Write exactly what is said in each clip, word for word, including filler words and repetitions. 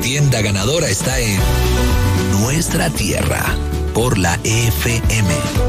tienda ganadora está en Nuestra Tierra, por la F M.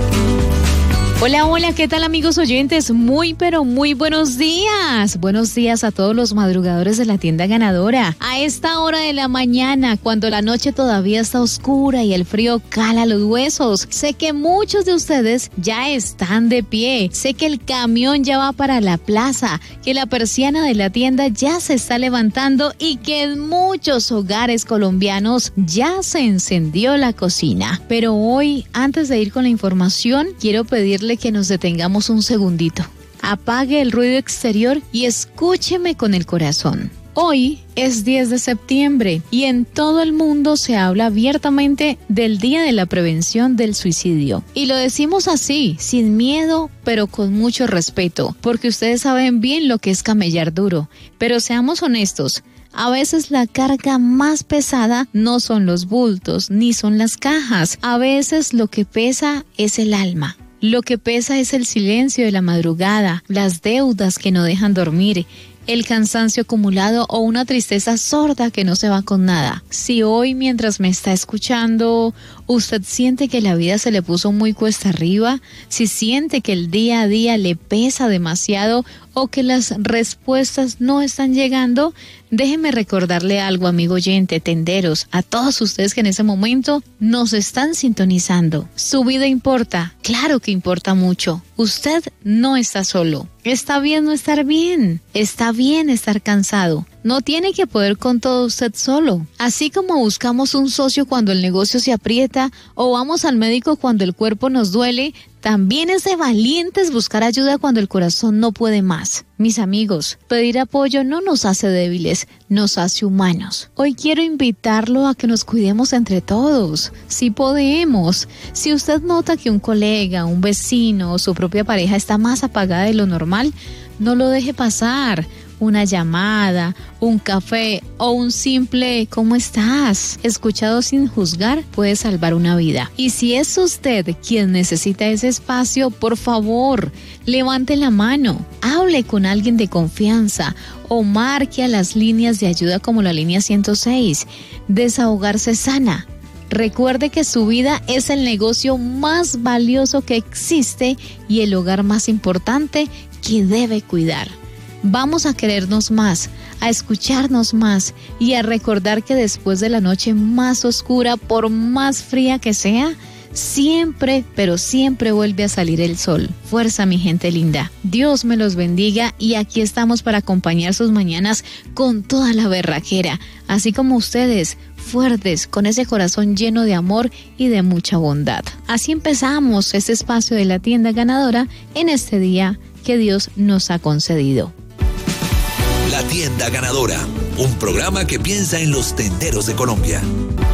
Hola, hola, ¿qué tal amigos oyentes? Muy, pero muy buenos días. Buenos días a todos los madrugadores de la tienda ganadora. A esta hora de la mañana, cuando la noche todavía está oscura y el frío cala los huesos, sé que muchos de ustedes ya están de pie. Sé que el camión ya va para la plaza, que la persiana de la tienda ya se está levantando y que en muchos hogares colombianos ya se encendió la cocina. Pero hoy, antes de ir con la información, quiero pedirle que nos detengamos un segundito. Apague el ruido exterior y escúcheme con el corazón. Hoy es diez de septiembre y en todo el mundo se habla abiertamente del Día de la Prevención del Suicidio. Y lo decimos así, sin miedo, pero con mucho respeto, porque ustedes saben bien lo que es camellar duro. Pero seamos honestos, a veces la carga más pesada no son los bultos, ni son las cajas. A veces lo que pesa es el alma. Lo que pesa es el silencio de la madrugada, las deudas que no dejan dormir, el cansancio acumulado o una tristeza sorda que no se va con nada. Si hoy, mientras me está escuchando, usted siente que la vida se le puso muy cuesta arriba, si siente que el día a día le pesa demasiado o que las respuestas no están llegando, déjeme recordarle algo, amigo oyente, tenderos, a todos ustedes que en ese momento nos están sintonizando. Su vida importa, claro que importa mucho. Usted no está solo. Está bien no estar bien. Está bien estar cansado. No tiene que poder con todo usted solo. Así como buscamos un socio cuando el negocio se aprieta o vamos al médico cuando el cuerpo nos duele, también es de valientes buscar ayuda cuando el corazón no puede más. Mis amigos, pedir apoyo no nos hace débiles, nos hace humanos. Hoy quiero invitarlo a que nos cuidemos entre todos. Si podemos. Si usted nota que un colega, un vecino o su propia pareja está más apagada de lo normal, no lo deje pasar. Una llamada, un café o un simple ¿cómo estás?, escuchado sin juzgar, puede salvar una vida. Y si es usted quien necesita ese espacio, por favor, levante la mano, hable con alguien de confianza o marque a las líneas de ayuda como la línea ciento seis. Desahogarse sana. Recuerde que su vida es el negocio más valioso que existe y el hogar más importante que debe cuidar. Vamos a querernos más, a escucharnos más y a recordar que después de la noche más oscura, por más fría que sea, siempre, pero siempre vuelve a salir el sol. Fuerza, mi gente linda. Dios me los bendiga y aquí estamos para acompañar sus mañanas con toda la berraquera, así como ustedes, fuertes, con ese corazón lleno de amor y de mucha bondad. Así empezamos este espacio de la tienda ganadora en este día que Dios nos ha concedido. La Tienda Ganadora, un programa que piensa en los tenderos de Colombia.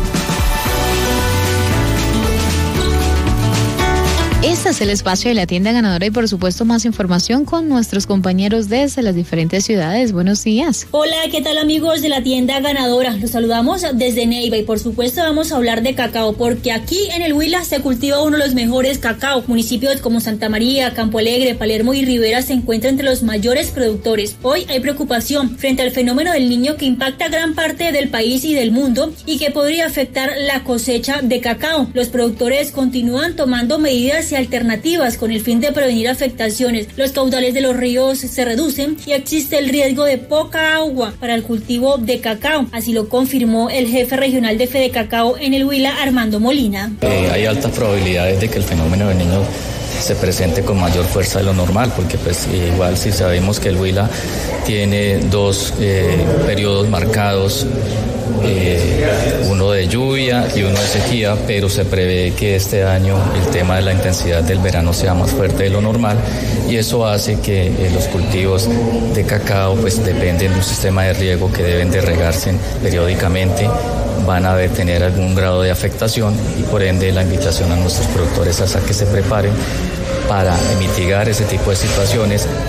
Este es el espacio de la tienda ganadora y por supuesto más información con nuestros compañeros desde las diferentes ciudades. Buenos días. Hola, ¿qué tal amigos de la tienda ganadora? Los saludamos desde Neiva y por supuesto vamos a hablar de cacao porque aquí en el Huila se cultiva uno de los mejores cacao. Municipios como Santa María, Campo Alegre, Palermo y Rivera se encuentran entre los mayores productores. Hoy hay preocupación frente al fenómeno del Niño que impacta gran parte del país y del mundo y que podría afectar la cosecha de cacao. Los productores continúan tomando medidas y alternativas con el fin de prevenir afectaciones. Los caudales de los ríos se reducen y existe el riesgo de poca agua para el cultivo de cacao. Así lo confirmó el jefe regional de Fedecacao en el Huila, Armando Molina. Eh, hay altas probabilidades de que el fenómeno del Niño se presente con mayor fuerza de lo normal, porque pues igual si sabemos que el Huila tiene dos eh, periodos marcados, eh, uno de lluvia y uno de sequía, pero se prevé que este año el tema de la intensidad del verano sea más fuerte de lo normal y eso hace que eh, los cultivos de cacao pues dependen de un sistema de riego que deben de regarse periódicamente, van a tener algún grado de afectación y por ende la invitación a nuestros productores es a que se preparen para mitigar ese tipo de situaciones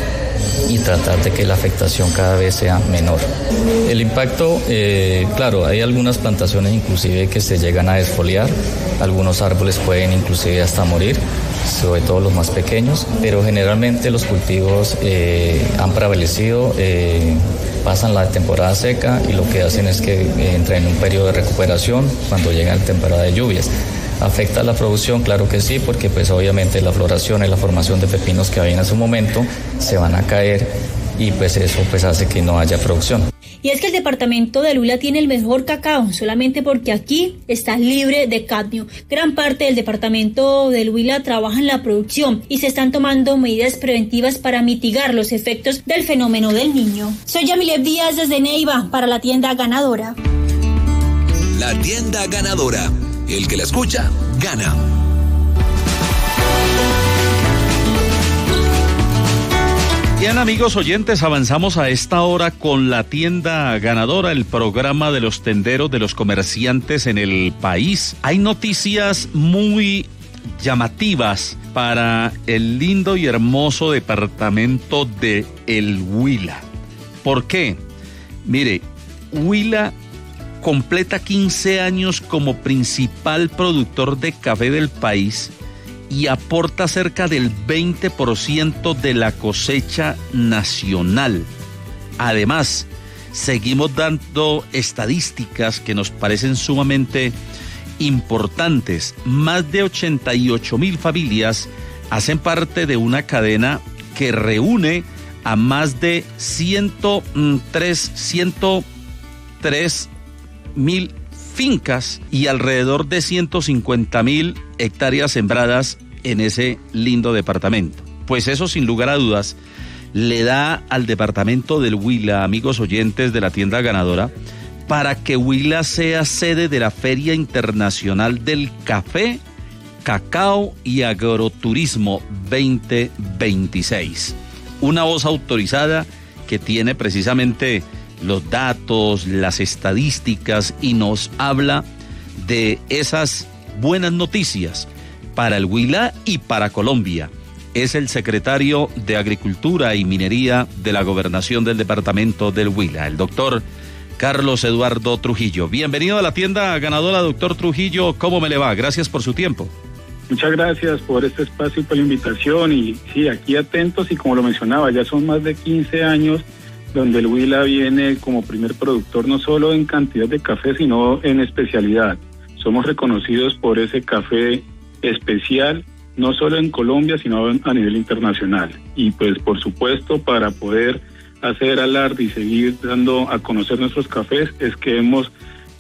y tratar de que la afectación cada vez sea menor. El impacto, eh, claro, hay algunas plantaciones inclusive que se llegan a desfoliar, algunos árboles pueden inclusive hasta morir, sobre todo los más pequeños, pero generalmente los cultivos eh, han prevalecido, eh, pasan la temporada seca y lo que hacen es que eh, entran en un periodo de recuperación cuando llega la temporada de lluvias. ¿Afecta la producción? Claro que sí, porque pues obviamente la floración y la formación de pepinos que había en su momento se van a caer y pues eso pues hace que no haya producción. Y es que el departamento del Huila tiene el mejor cacao, solamente porque aquí está libre de cadmio. Gran parte del departamento del Huila trabaja en la producción y se están tomando medidas preventivas para mitigar los efectos del fenómeno del Niño. Soy Yamilet Díaz desde Neiva para la tienda ganadora. La tienda ganadora. El que la escucha, gana. Bien, amigos oyentes, avanzamos a esta hora con la tienda ganadora, el programa de los tenderos, de los comerciantes en el país. Hay noticias muy llamativas para el lindo y hermoso departamento de El Huila. ¿Por qué? Mire, Huila completa quince años como principal productor de café del país y aporta cerca del veinte por ciento de la cosecha nacional. Además, seguimos dando estadísticas que nos parecen sumamente importantes. Más de ochenta y ocho mil familias hacen parte de una cadena que reúne a más de ciento tres mil fincas y alrededor de ciento cincuenta mil hectáreas sembradas en ese lindo departamento. Pues eso, sin lugar a dudas, le da al departamento del Huila, amigos oyentes de la tienda ganadora, para que Huila sea sede de la Feria Internacional del Café, Cacao y Agroturismo veinte veintiséis. Una voz autorizada que tiene precisamente los datos, las estadísticas y nos habla de esas buenas noticias para el Huila y para Colombia. Es el secretario de Agricultura y Minería de la Gobernación del Departamento del Huila, el doctor Carlos Eduardo Trujillo. Bienvenido a la tienda ganadora, doctor Trujillo. ¿Cómo me le va? Gracias por su tiempo. Muchas gracias por este espacio y por la invitación. Y sí, aquí atentos, y como lo mencionaba, ya son más de quince años donde el Huila viene como primer productor no solo en cantidad de café, sino en especialidad. Somos reconocidos por ese café especial, no solo en Colombia, sino a nivel internacional. Y pues, por supuesto, para poder hacer alarde y seguir dando a conocer nuestros cafés, es que hemos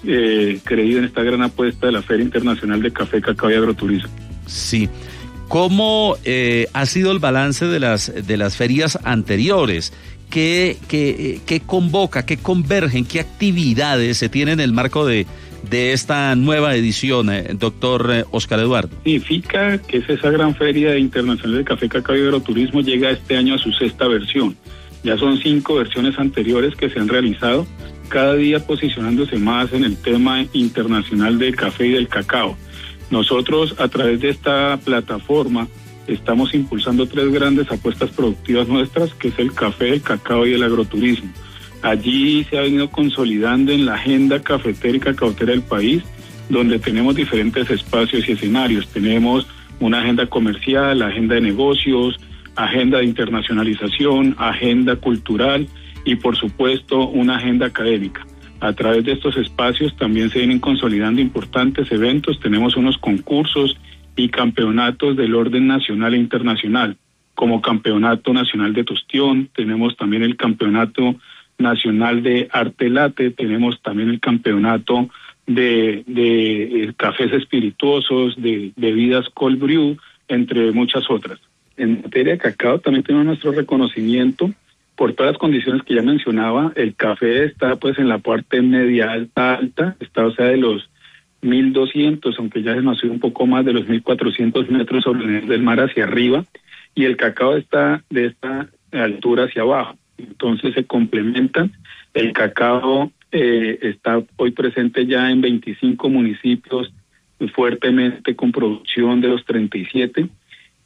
eh, creído en esta gran apuesta de la Feria Internacional de Café, Cacao y Agroturismo. Sí. ¿Cómo eh, ha sido el balance de las, de las ferias anteriores? ¿Qué, qué, qué convoca, qué convergen, qué actividades se tienen en el marco de, de esta nueva edición, eh, doctor eh, Oscar Eduardo? Significa que es esa gran Feria Internacional de Café, Cacao y Agroturismo llega este año a su sexta versión. Ya son cinco versiones anteriores que se han realizado, cada día posicionándose más en el tema internacional del café y del cacao. Nosotros, a través de esta plataforma, estamos impulsando tres grandes apuestas productivas nuestras, que es el café, el cacao y el agroturismo. Allí se ha venido consolidando en la agenda cafetera y cacaotera del país, donde tenemos diferentes espacios y escenarios. Tenemos una agenda comercial, agenda de negocios, agenda de internacionalización, agenda cultural y, por supuesto, una agenda académica. A través de estos espacios también se vienen consolidando importantes eventos. Tenemos unos concursos y campeonatos del orden nacional e internacional, como Campeonato Nacional de Tostión, tenemos también el Campeonato Nacional de Arte Latte, tenemos también el Campeonato de, de cafés espirituosos, de bebidas cold brew, entre muchas otras. En materia de cacao también tenemos nuestro reconocimiento por todas las condiciones que ya mencionaba. El café está pues en la parte media alta, alta, está o sea de los mil doscientos, aunque ya se nos sube un poco más, de los mil cuatrocientos metros sobre el nivel del mar hacia arriba, y el cacao está de esta altura hacia abajo. Entonces se complementan. El cacao eh, está hoy presente ya en veinticinco municipios fuertemente con producción de los treinta y siete,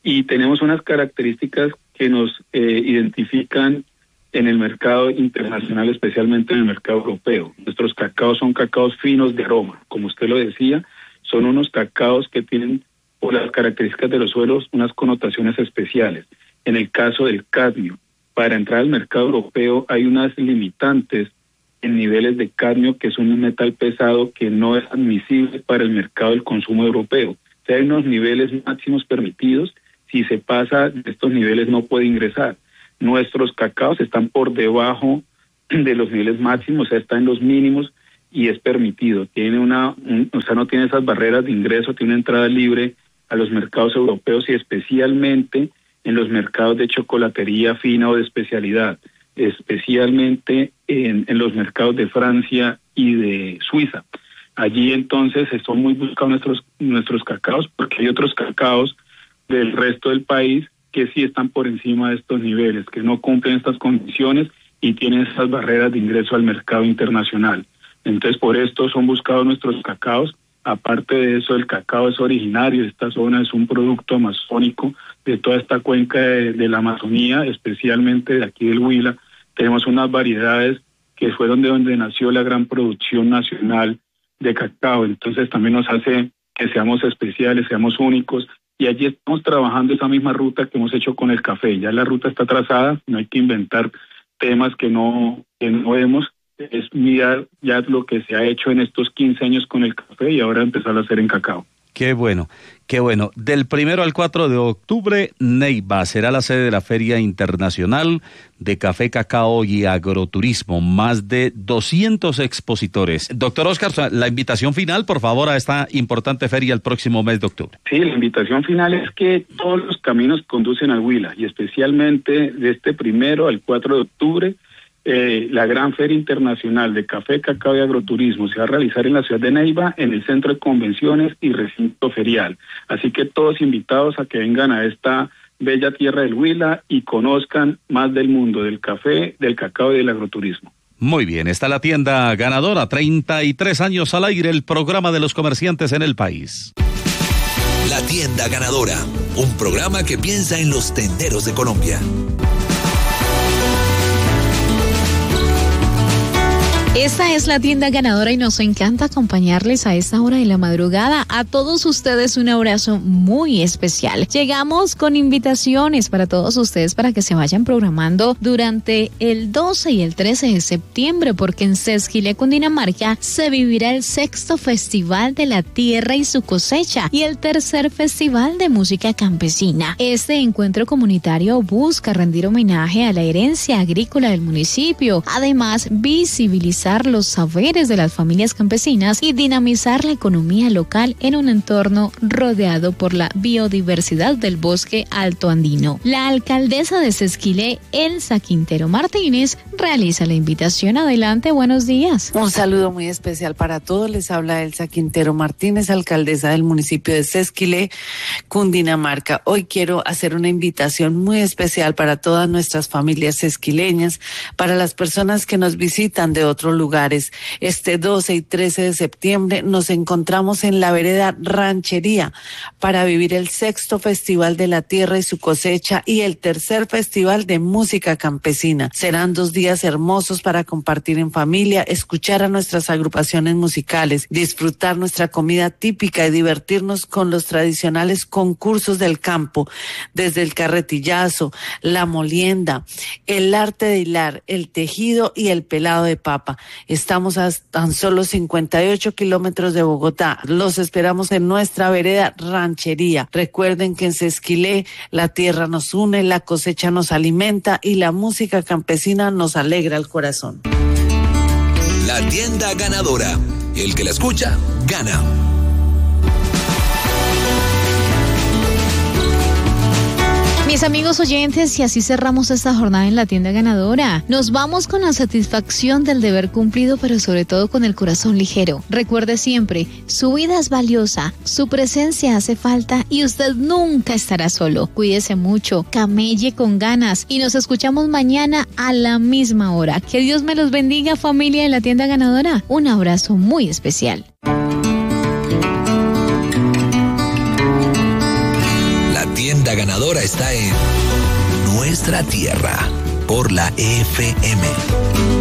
y tenemos unas características que nos eh, identifican en el mercado internacional, especialmente en el mercado europeo. Nuestros cacaos son cacaos finos de aroma, como usted lo decía, son unos cacaos que tienen, por las características de los suelos, unas connotaciones especiales. En el caso del cadmio, para entrar al mercado europeo hay unas limitantes en niveles de cadmio, que es un metal pesado que no es admisible para el mercado del consumo europeo. O sea, hay unos niveles máximos permitidos, si se pasa de estos niveles no puede ingresar. Nuestros cacaos están por debajo de los niveles máximos, o sea, están en los mínimos y es permitido. Tiene una, un, o sea, no tiene esas barreras de ingreso, tiene una entrada libre a los mercados europeos y especialmente en los mercados de chocolatería fina o de especialidad, especialmente en, en los mercados de Francia y de Suiza. Allí entonces son muy buscados nuestros, nuestros cacaos, porque hay otros cacaos del resto del país que sí están por encima de estos niveles, que no cumplen estas condiciones y tienen esas barreras de ingreso al mercado internacional. Entonces, por esto son buscados nuestros cacaos. Aparte de eso, el cacao es originario de esta zona, es un producto amazónico de toda esta cuenca de, de la Amazonía, especialmente de aquí del Huila. Tenemos unas variedades que fueron de donde nació la gran producción nacional de cacao. Entonces, también nos hace que seamos especiales, seamos únicos. Y allí estamos trabajando esa misma ruta que hemos hecho con el café. Ya la ruta está trazada, no hay que inventar temas que no, que no vemos. Es mirar ya lo que se ha hecho en estos quince años con el café y ahora empezar a hacer en cacao. Qué bueno, qué bueno. Del primero al cuatro de octubre, Neiva será la sede de la Feria Internacional de Café, Cacao y Agroturismo. Más de doscientos expositores. Doctor Oscar, la invitación final, por favor, a esta importante feria el próximo mes de octubre. Sí, la invitación final es que todos los caminos conducen al Huila y especialmente de este primero al cuatro de octubre, Eh, la gran Feria Internacional de Café, Cacao y Agroturismo se va a realizar en la ciudad de Neiva, en el Centro de Convenciones y Recinto Ferial. Así que todos invitados a que vengan a esta bella tierra del Huila y conozcan más del mundo del café, del cacao y del agroturismo. Muy bien, está la tienda ganadora, treinta y tres años al aire, el programa de los comerciantes en el país. La tienda ganadora, un programa que piensa en los tenderos de Colombia. Esta es la tienda ganadora y nos encanta acompañarles a esta hora de la madrugada. A todos ustedes un abrazo muy especial. Llegamos con invitaciones para todos ustedes para que se vayan programando durante el doce y el trece de septiembre, porque en Sesquilé, Cundinamarca, se vivirá el sexto Festival de la Tierra y su Cosecha y el tercer Festival de Música Campesina. Este encuentro comunitario busca rendir homenaje a la herencia agrícola del municipio, además visibilizar los saberes de las familias campesinas y dinamizar la economía local en un entorno rodeado por la biodiversidad del bosque alto andino. La alcaldesa de Sesquilé, Elsa Quintero Martínez, realiza la invitación. Adelante, buenos días. Un saludo muy especial para todos. Les habla Elsa Quintero Martínez, alcaldesa del municipio de Sesquilé, Cundinamarca. Hoy quiero hacer una invitación muy especial para todas nuestras familias sesquileñas, para las personas que nos visitan de otros lugares. Este doce y trece de septiembre nos encontramos en la vereda Ranchería para vivir el sexto Festival de la Tierra y su Cosecha y el tercer Festival de Música Campesina. Serán dos días hermosos para compartir en familia, escuchar a nuestras agrupaciones musicales, disfrutar nuestra comida típica y divertirnos con los tradicionales concursos del campo, desde el carretillazo, la molienda, el arte de hilar, el tejido y el pelado de papa. Estamos a tan solo cincuenta y ocho kilómetros de Bogotá. Los esperamos en nuestra vereda Ranchería. Recuerden que en Sesquilé la tierra nos une, la cosecha nos alimenta y la música campesina nos alegra el corazón. La tienda ganadora. El que la escucha, gana. Mis amigos oyentes, y así cerramos esta jornada en la tienda ganadora. Nos vamos con la satisfacción del deber cumplido, pero sobre todo con el corazón ligero. Recuerde siempre, su vida es valiosa, su presencia hace falta y usted nunca estará solo. Cuídese mucho, camelle con ganas y nos escuchamos mañana a la misma hora. Que Dios me los bendiga, familia de la tienda ganadora. Un abrazo muy especial. La tienda tienda ganadora está en Nuestra Tierra por la F M.